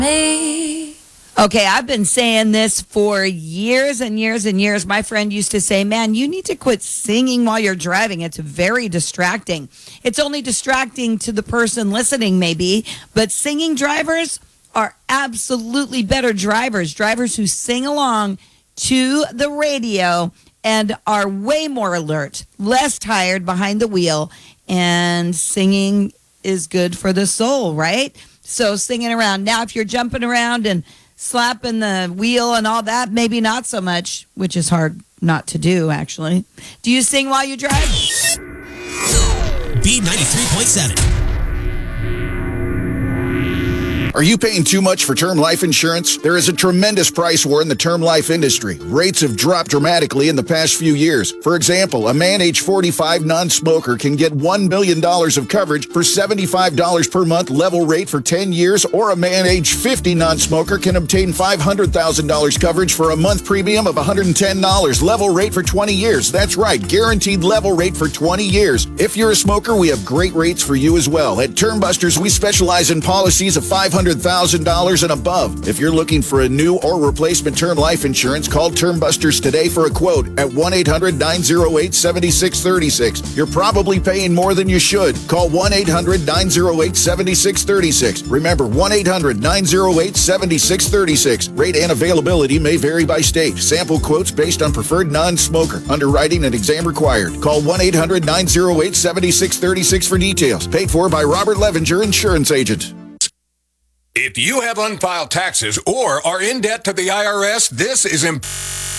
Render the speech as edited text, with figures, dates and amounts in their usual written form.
Okay, I've been saying this for years and years and years. My friend used to say, man, you need to quit singing while you're driving. It's very distracting. It's only distracting to the person listening, maybe, but singing drivers are absolutely better drivers. Drivers who sing along to the radio and are way more alert, less tired behind the wheel, and singing is good for the soul, right? So singing around. Now, if you're jumping around and slapping the wheel and all that, maybe not so much, which is hard not to do, actually. Do you sing while you drive? B93.7. Are you paying too much for term life insurance? There is a tremendous price war in the term life industry. Rates have dropped dramatically in the past few years. For example, a man age 45 non-smoker can get $1 million of coverage for $75 per month level rate for 10 years, or a man age 50 non-smoker can obtain $500,000 coverage for a month premium of $110 level rate for 20 years. That's right, guaranteed level rate for 20 years. If you're a smoker, we have great rates for you as well. At Term Busters, we specialize in policies of $500,000 and above. If you're looking for a new or replacement term life insurance, call Term Busters today for a quote at 1-800-908-7636. You're probably paying more than you should. Call 1-800-908-7636. Remember, 1-800-908-7636. Rate and availability may vary by state. Sample quotes based on preferred non-smoker. Underwriting and exam required. Call 1-800-908-7636 for details. Paid for by Robert Levinger, insurance agent. If you have unfiled taxes or are in debt to the IRS, this is important.